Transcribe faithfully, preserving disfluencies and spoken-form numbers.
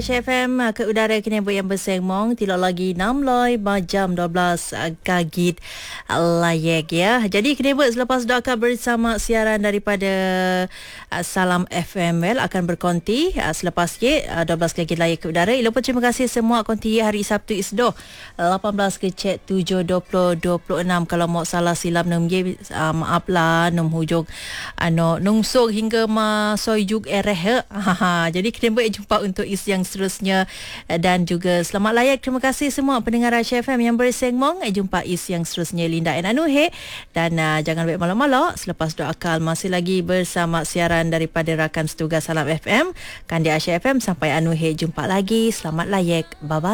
F M ke udara kini buat yang bersengmong tidak lagi enam loy jam dua belas kagit layak ya. Jadi kini buat selepas doakan bersama siaran daripada uh, Salam F M well, akan berkonti uh, selepas ye uh, dua belas kagit layak ke udara. Ilo pun terima kasih semua konti hari Sabtu isdo lapan belas kecek tujuh dua puluh dua puluh enam. Kalau mau salah silap num ye uh, maaf lah num hujung ano nungsung hingga ma soyjuk ereh. Jadi kini buat jumpa untuk is yang seterusnya dan juga selamat layak. Terima kasih semua pendengar Aisyah F M yang bersengmong. Jumpa is yang seterusnya Linda and Anuhe dan uh, jangan baik malam-malam selepas doa akal masih lagi bersama siaran daripada rakan setugas Salam F M Kandi Aisyah F M sampai Anuhe. Jumpa lagi, selamat layak, bye bye.